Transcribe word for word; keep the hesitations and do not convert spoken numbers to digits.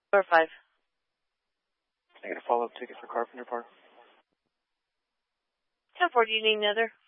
Or five. I got a follow-up ticket for Carpenter Park. ten four, do you need another?